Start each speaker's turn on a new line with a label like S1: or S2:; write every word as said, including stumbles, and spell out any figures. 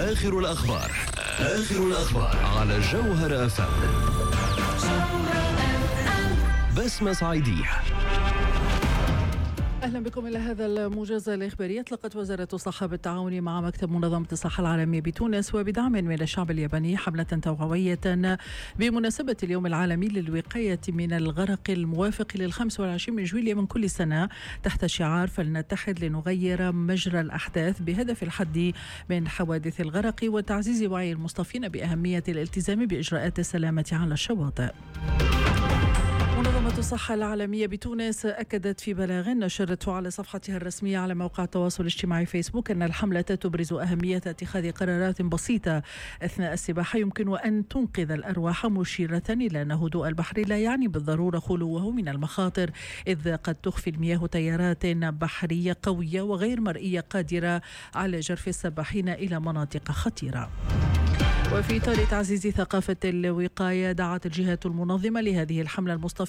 S1: آخر الأخبار آخر الأخبار على جوهر أف أم. بسمة صعيدية.
S2: أهلا بكم إلى هذا الموجز الإخباري. أطلقت وزارة الصحة بالتعاون مع مكتب منظمة الصحة العالمية بتونس وبدعم من الشعب الياباني حملة توعوية بمناسبة اليوم العالمي للوقاية من الغرق الموافق للخامس والعشرين من جويلية من كل سنة تحت شعار فلنتحد لنغير مجرى الأحداث بهدف الحد من حوادث الغرق وتعزيز وعي المصطفين بأهمية الالتزام بإجراءات السلامة على الشواطئ. منظمة الصحة العالمية بتونس أكدت في بلاغ نشرته على صفحتها الرسمية على موقع التواصل الاجتماعي فيسبوك أن الحملة تبرز أهمية اتخاذ قرارات بسيطة أثناء السباحة يمكن أن تنقذ الأرواح، مشيرة إلى أن هدوء البحر لا يعني بالضرورة خلوه من المخاطر، إذ قد تخفي المياه تيارات بحرية قوية وغير مرئية قادرة على جرف السباحين إلى مناطق خطيرة. وفي إطار تعزيز ثقافة الوقاية، دعت الجهات المنظمة لهذه الحملة المصطفى